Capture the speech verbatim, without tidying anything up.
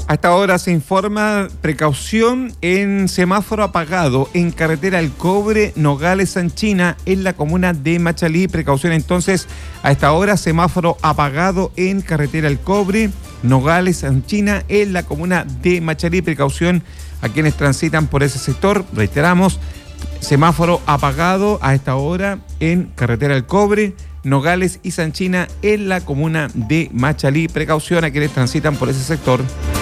A esta hora se informa precaución en semáforo apagado en carretera El Cobre, Nogales, Sanchina, en la comuna de Machalí. Precaución entonces, a esta hora semáforo apagado en carretera El Cobre, Nogales, Sanchina, en la comuna de Machalí. Precaución a quienes transitan por ese sector. Reiteramos, semáforo apagado a esta hora en carretera El Cobre, Nogales y Sanchina, en la comuna de Machalí. Precaución a quienes transitan por ese sector.